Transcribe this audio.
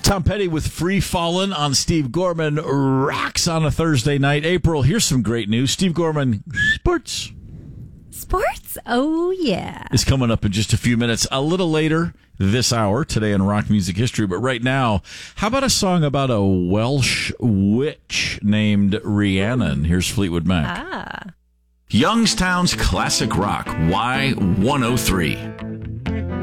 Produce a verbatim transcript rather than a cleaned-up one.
Tom Petty with Free Fallin' on Steve Gorman Rocks on a Thursday night. April, here's some great news. Steve Gorman Sports. Sports? Oh, yeah. Is coming up in just a few minutes. A little later this hour, today in rock music history. But right now, how about a song about a Welsh witch named Rhiannon? Here's Fleetwood Mac. Ah. Youngstown's Classic Rock, Y one oh three.